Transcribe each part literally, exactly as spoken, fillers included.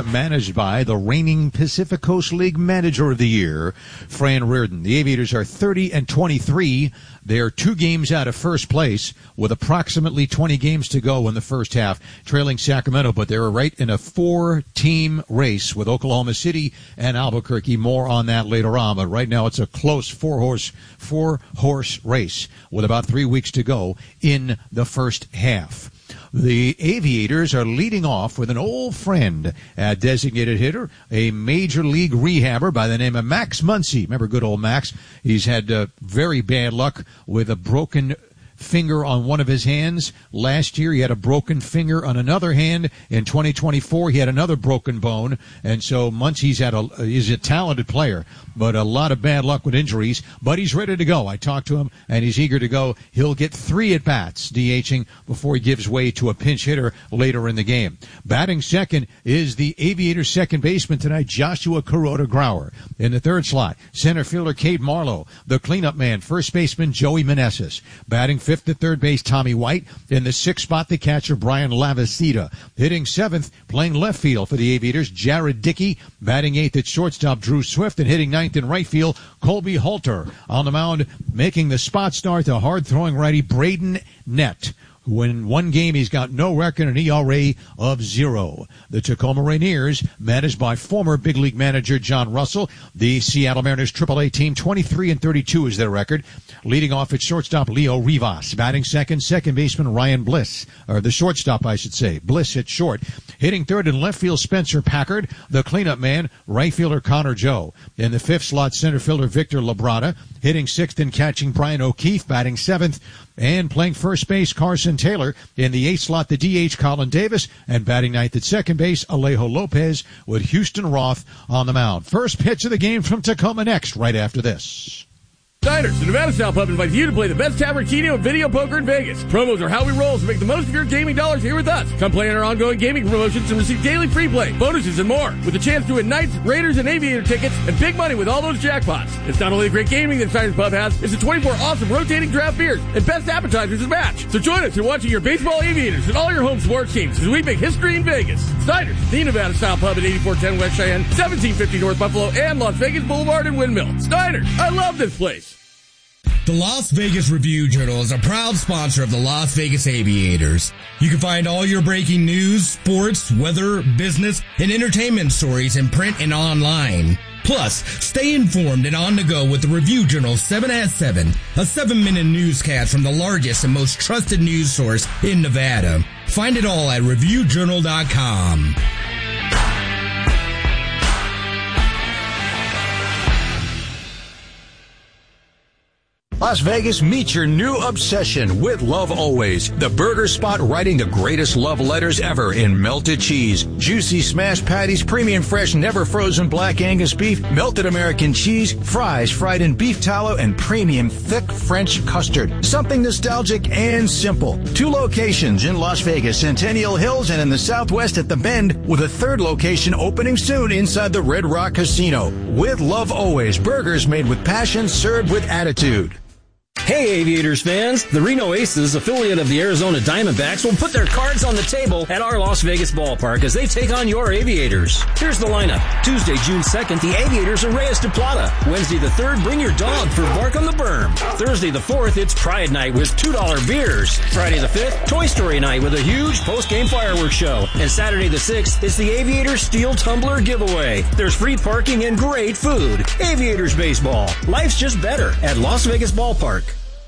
managed by the reigning Pacific Coast League Manager of the Year, Fran Riordan. The Aviators are thirty and twenty-three. They are two games out of first place with approximately twenty games to go in the first half, trailing Sacramento, but they're right in a four-team race with Oklahoma City and Albuquerque. More on that later on, but right now it's a close four-horse, four-horse race with about three weeks to go in the first half. The Aviators are leading off with an old friend at designated hitter, a major league rehabber by the name of Max Muncy. Remember good old Max? He's had uh, very bad luck with a broken finger on one of his hands. Last year he had a broken finger on another hand. In twenty twenty-four he had another broken bone. And so Muncy's had a, he's a talented player, but a lot of bad luck with injuries. But he's ready to go. I talked to him and he's eager to go. He'll get three at bats DHing before he gives way to a pinch hitter later in the game. Batting second is the Aviators second baseman tonight, Joshua Kuroda Grauer. In the third slot, center fielder Cade Marlowe. The cleanup man, first baseman Joey Meneses. Batting fifth at third base, Tommy White. In the sixth spot, the catcher, Brian Lavacita. Hitting seventh, playing left field for the Aviators, Jared Dickey. Batting eighth at shortstop, Drew Swift. And hitting ninth in right field, Colby Halter. On the mound, making the spot start, the hard-throwing righty, Braden Nett. Who in one game he's got no record, an E R A of zero. The Tacoma Rainiers, managed by former big league manager John Russell. The Seattle Mariners triple A team, twenty-three and thirty-two is their record. Leading off at shortstop, Leo Rivas. Batting second, second baseman Ryan Bliss. Or the shortstop, I should say. Bliss hit short. Hitting third in left field, Spencer Packard. The cleanup man, right fielder Connor Joe. In the fifth slot, center fielder Victor Labrada. Hitting sixth and catching Brian O'Keefe. Batting seventh. And playing first base, Carson Taylor. In the eighth slot, the D H, Colin Davis. And batting ninth at second base, Alejo Lopez, with Houston Roth on the mound. First pitch of the game from Tacoma next, right after this. Diners, the Nevada Style Pub invites you to play the best tavern, keno, and video poker in Vegas. Promos are how we roll, so make the most of your gaming dollars here with us. Come play in our ongoing gaming promotions and receive daily free play, bonuses, and more. With a chance to win Knights, Raiders, and Aviator tickets, and big money with all those jackpots. It's not only the great gaming that Diners Pub has, it's the twenty-four awesome rotating draft beers and best appetizers to match. So join us in watching your baseball Aviators and all your home sports teams as we make history in Vegas. Diners, the Nevada Style Pub at eighty-four ten West Cheyenne, seventeen fifty North Buffalo, and Las Vegas Boulevard and Windmill. Diners, I love this place. The Las Vegas Review-Journal is a proud sponsor of the Las Vegas Aviators. You can find all your breaking news, sports, weather, business, and entertainment stories in print and online. Plus, stay informed and on the go with the Review-Journal seven at seven, a seven-minute newscast from the largest and most trusted news source in Nevada. Find it all at review journal dot com. Las Vegas, meet your new obsession with Love Always, the burger spot writing the greatest love letters ever in melted cheese, juicy smashed patties, premium fresh never frozen black Angus beef, melted American cheese, fries fried in beef tallow, and premium thick French custard. Something nostalgic and simple. Two locations in Las Vegas, Centennial Hills, and in the Southwest at The Bend, with a third location opening soon inside the Red Rock Casino. With Love Always, burgers made with passion, served with attitude. Hey Aviators fans, the Reno Aces, affiliate of the Arizona Diamondbacks, will put their cards on the table at our Las Vegas ballpark as they take on your Aviators. Here's the lineup. Tuesday, June second, the Aviators are Reyes de Plata. Wednesday the third, bring your dog for Bark on the Berm. Thursday the fourth, it's Pride Night with two dollar beers. Friday the fifth, Toy Story Night with a huge post-game fireworks show. And Saturday the sixth, it's the Aviators Steel Tumbler giveaway. There's free parking and great food. Aviators baseball. Life's just better at Las Vegas Ballpark.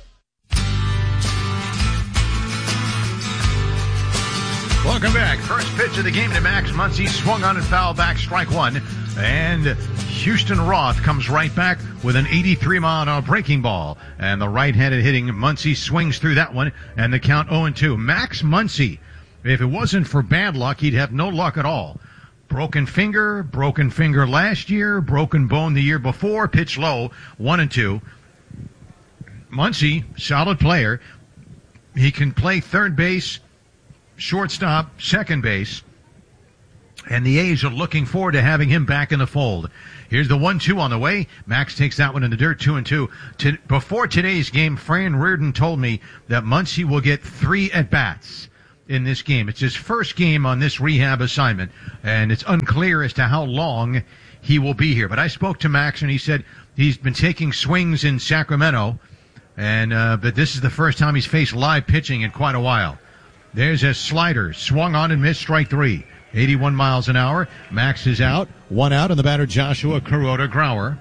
Welcome back. First pitch of the game to Max Muncy. Swung on and foul back, strike one. And Houston Roth comes right back with an eighty-three mile an hour breaking ball. And the right-handed hitting Muncy swings through that one. And the count oh and two. Max Muncy, if it wasn't for bad luck, he'd have no luck at all. Broken finger, broken finger last year, broken bone the year before, pitch low, one and two. Muncy, solid player. He can play third base, shortstop, second base, and the A's are looking forward to having him back in the fold. Here's the one two on the way. Max takes that one in the dirt, two and two. To, before today's game, Fran Riordan told me that Muncy will get three at-bats in this game. It's his first game on this rehab assignment, and it's unclear as to how long he will be here. But I spoke to Max, and he said he's been taking swings in Sacramento, and uh, but this is the first time he's faced live pitching in quite a while. There's a slider, swung on and missed, strike three. eighty-one miles an hour. Max is out. One out, and the batter Joshua Kuroda-Grauer.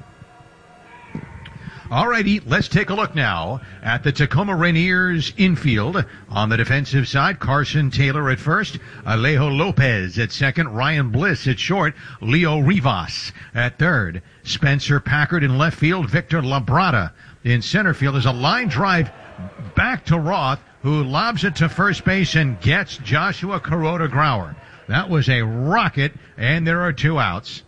All righty, let's take a look now at the Tacoma Rainiers infield. On the defensive side, Carson Taylor at first, Alejo Lopez at second, Ryan Bliss at short, Leo Rivas at third, Spencer Packard in left field, Victor Labrada in center field. There's a line drive back to Roth, who lobs it to first base and gets Joshua Kuroda-Grauer. That was a rocket, and there are two outs.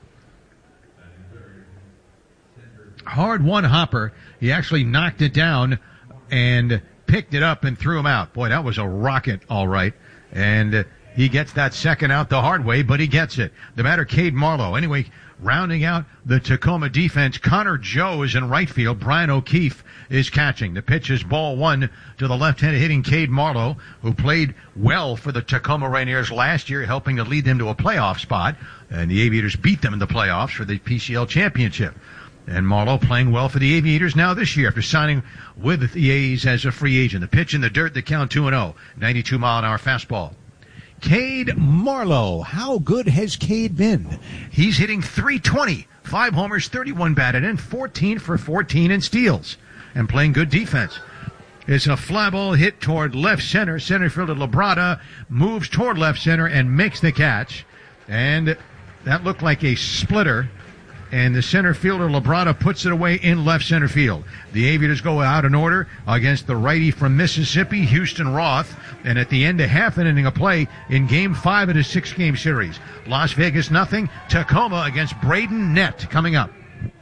Hard one hopper. He actually knocked it down and picked it up and threw him out. Boy, that was a rocket, all right. And uh, he gets that second out the hard way, but he gets it. The batter, Cade Marlowe. Anyway, rounding out the Tacoma defense, Connor Joe is in right field. Brian O'Keefe is catching. The pitch is ball one to the left-handed hitting Cade Marlowe, who played well for the Tacoma Rainiers last year, helping to lead them to a playoff spot. And the Aviators beat them in the playoffs for the P C L championship. And Marlowe playing well for the Aviators now this year after signing with the A's as a free agent. The pitch in the dirt, the count two and oh. ninety-two mile an hour fastball. Cade Marlowe. How good has Cade been? He's hitting three twenty. Five homers, thirty-one batted in, fourteen for fourteen in steals. And playing good defense. It's a fly ball hit toward left center. Center fielder Labrada moves toward left center and makes the catch. And that looked like a splitter. And the center fielder, Labrada, puts it away in left center field. The Aviators go out in order against the righty from Mississippi, Houston Roth. And at the end of half an inning of play in game five of the six-game series. Las Vegas nothing. Tacoma against Braden Nett coming up.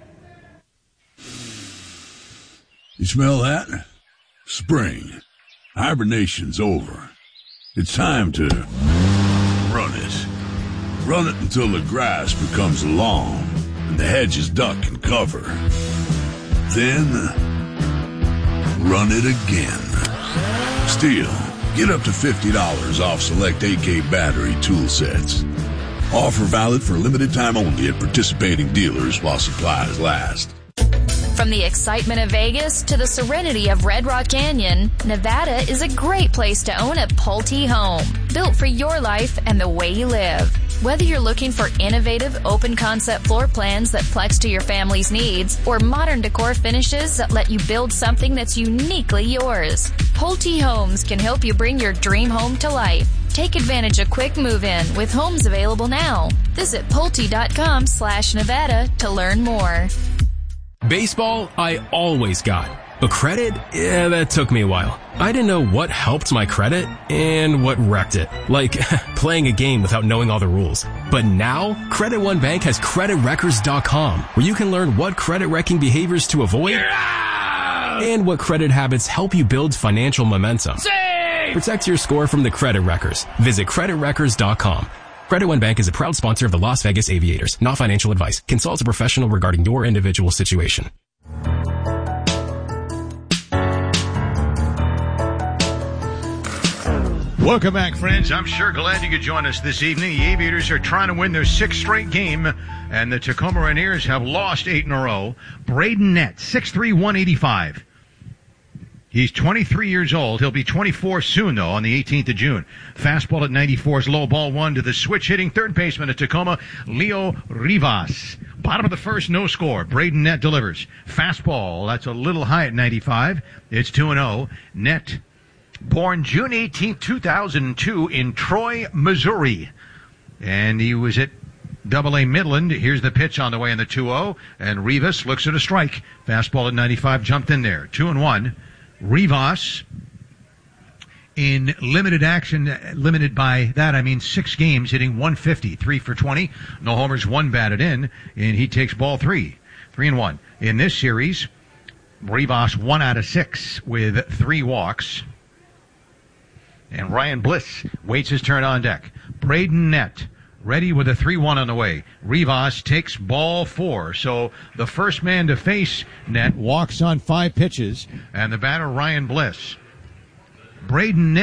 You smell that? Spring. Hibernation's over. It's time to run it. Run it until the grass becomes long and the hedges duck and cover. Then, run it again. Still, get up to fifty dollars off select A K battery tool sets. Offer valid for limited time only at participating dealers while supplies last. From the excitement of Vegas to the serenity of Red Rock Canyon, Nevada is a great place to own a Pulte home, built for your life and the way you live. Whether you're looking for innovative, open-concept floor plans that flex to your family's needs, or modern decor finishes that let you build something that's uniquely yours, Pulte Homes can help you bring your dream home to life. Take advantage of quick move-in with homes available now. Visit Pulte.com slash Nevada to learn more. Baseball, I always got. But credit? Yeah, that took me a while. I didn't know what helped my credit and what wrecked it. Like, playing a game without knowing all the rules. But now, Credit One Bank has Credit Wreckers dot com, where you can learn what credit-wrecking behaviors to avoid and what credit habits help you build financial momentum. Save! Protect your score from the Credit Wreckers. Visit Credit Wreckers dot com. Credit One Bank is a proud sponsor of the Las Vegas Aviators. Not financial advice. Consult a professional regarding your individual situation. Welcome back, friends. I'm sure glad you could join us this evening. The Aviators are trying to win their sixth straight game, and the Tacoma Rainiers have lost eight in a row. Braden Nett, six three, one eighty-five. He's twenty-three years old. He'll be twenty-four soon, though, on the eighteenth of June. Fastball at ninety-four is low, ball one to the switch-hitting third baseman at Tacoma, Leo Rivas. Bottom of the first, no score. Braden Nett delivers. Fastball, that's a little high at ninety-five. It's two and oh. Nett, born June eighteenth, two thousand two in Troy, Missouri. And he was at Double A Midland. Here's the pitch on the way in the two oh. And Rivas looks at a strike. Fastball at ninety-five, jumped in there. two and one. Rivas, in limited action, limited by that, I mean six games, hitting one fifty, three for twenty. No homers, one batted in, and he takes ball three. Three and one. In this series, Rivas one out of six with three walks. And Ryan Bliss waits his turn on deck. Braden Nett ready with a three one on the way. Rivas takes ball four. So the first man to face Nett walks on five pitches. And the batter, Ryan Bliss. Braden Nett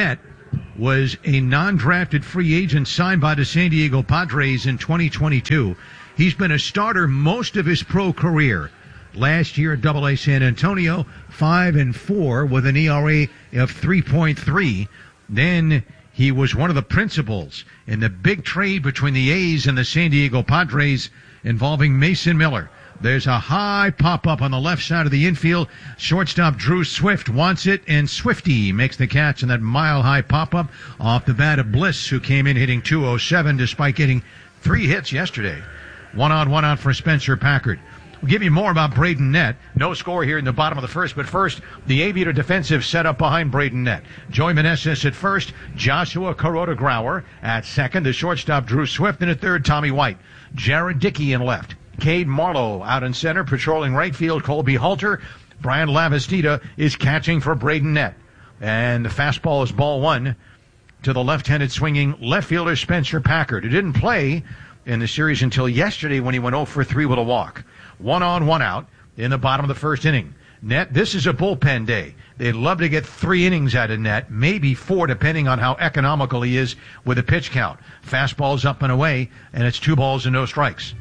was a non-drafted free agent signed by the San Diego Padres in twenty twenty-two. He's been a starter most of his pro career. Last year at Double A San Antonio, five and four with an E R A of three point three. Then he was one of the principals in the big trade between the A's and the San Diego Padres involving Mason Miller. There's a high pop-up on the left side of the infield. Shortstop Drew Swift wants it, and Swifty makes the catch on that mile-high pop-up off the bat of Bliss, who came in hitting two oh seven despite getting three hits yesterday. One out, one out for Spencer Packard. We'll give you more about Braden Nett. No score here in the bottom of the first, but first, the Aviator defensive setup behind Braden Nett. Joey Meneses at first, Joshua Kuroda-Grauer at second, the shortstop Drew Swift, and at third, Tommy White. Jared Dickey in left. Cade Marlowe out in center, patrolling right field, Colby Halter. Brian Lavastida is catching for Braden Nett. And the fastball is ball one to the left-handed swinging left fielder Spencer Packard, who didn't play in the series until yesterday when he went oh for three with a walk. One on, one out in the bottom of the first inning. Nett, this is a bullpen day. They'd love to get three innings out of Nett, maybe four, depending on how economical he is with a pitch count. Fastball's up and away, and it's two balls and no strikes.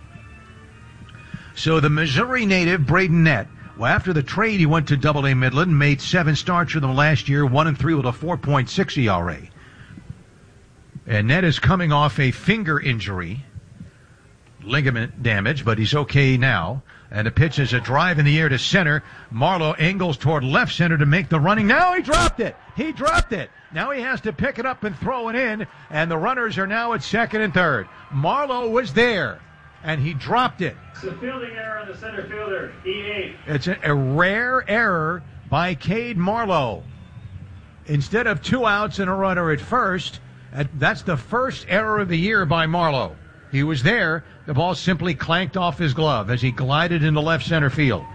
So the Missouri native, Braden Nett, well, after the trade, he went to Double A Midland, made seven starts for them last year, one and three with a four point six E R A. And Nett is coming off a finger injury, ligament damage, but he's okay now. And the pitch is a drive in the air to center. Marlowe angles toward left center to make the running. Now he dropped it. He dropped it. Now he has to pick it up and throw it in, and the runners are now at second and third. Marlowe was there, and he dropped it. It's a fielding error on the center fielder, E eight. It's a, a rare error by Cade Marlowe. Instead of two outs and a runner at first, that's the first error of the year by Marlowe. He was there. The ball simply clanked off his glove as he glided into left center field.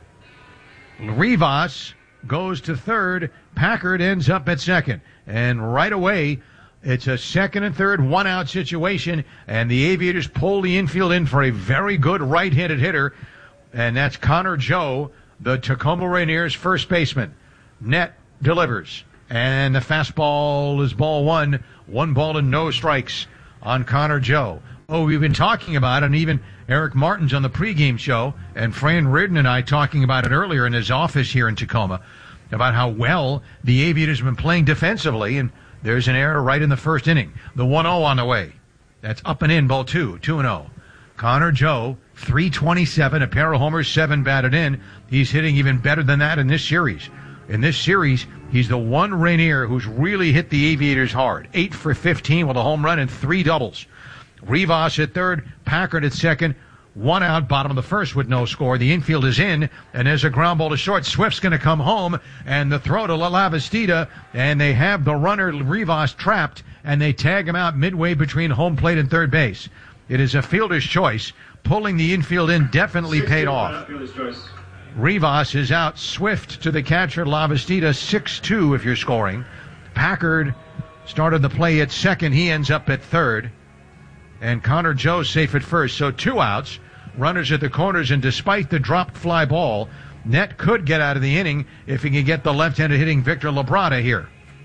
Rivas goes to third. Packard ends up at second. And right away, it's a second and third one-out situation, and the Aviators pull the infield in for a very good right-handed hitter, and that's Connor Joe, the Tacoma Rainiers first baseman. Nett delivers, and the fastball is ball one. One ball and no strikes on Connor Joe. Oh, we've been talking about it, and even Eric Martins on the pregame show, and Fran Reardon and I talking about it earlier in his office here in Tacoma, about how well the Aviators have been playing defensively, and there's an error right in the first inning. The one oh on the way. That's up and in, ball two, two and oh. Connor Joe, three twenty-seven, a pair of homers, seven batted in. He's hitting even better than that in this series. In this series, he's the one Rainier who's really hit the Aviators hard. eight for fifteen with a home run and three doubles. Rivas at third, Packard at second. One out, bottom of the first with no score. The infield is in, and there's a ground ball to short. Swift's going to come home, and the throw to Lavastida, and they have the runner Rivas trapped, and they tag him out midway between home plate and third base. It is a fielder's choice. Pulling the infield in definitely paid off. Rivas is out. Swift to the catcher, Lavastida, six two if you're scoring. Packard started the play at second. He ends up at third. And Connor Joe safe at first. So two outs, runners at the corners, and despite the dropped fly ball, Nett could get out of the inning if he can get the left-handed hitting Victor Labrada here.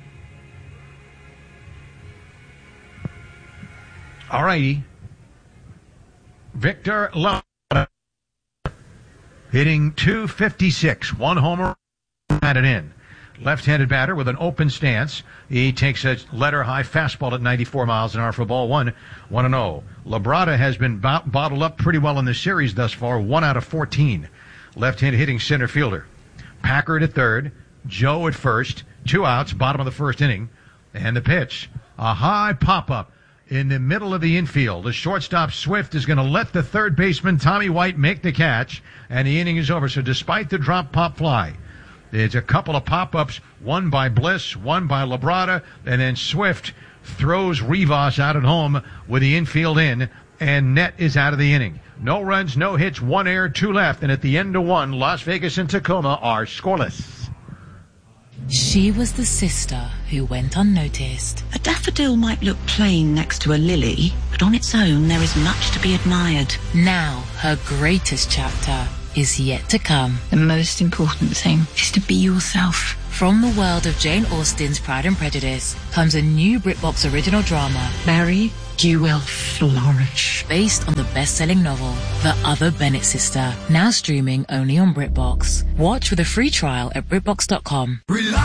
All righty. Victor Labrada hitting two fifty-six. One homer, batted in. Left-handed batter with an open stance. He takes a letter-high fastball at ninety-four miles an hour for ball one, one and oh. Labrada has been bo- bottled up pretty well in the series thus far, one out of fourteen. Left-handed hitting center fielder. Packard at third, Joe at first, two outs, bottom of the first inning. And the pitch, a high pop-up in the middle of the infield. The shortstop Swift is going to let the third baseman Tommy White make the catch, and the inning is over. So despite the drop pop fly, there's a couple of pop-ups, one by Bliss, one by Labrada, and then Swift throws Rivas out at home with the infield in, and Nett is out of the inning. No runs, no hits, one error, two left, and at the end of one, Las Vegas and Tacoma are scoreless. She was the sister who went unnoticed. A daffodil might look plain next to a lily, but on its own there is much to be admired. Now, her greatest chapter. is yet to come. The most important thing is to be yourself. From the world of Jane Austen's Pride and Prejudice comes a new BritBox original drama, Mary, you will flourish. Based on the best-selling novel, The Other Bennett Sister, now streaming only on BritBox. Watch with a free trial at BritBox dot com. Relax.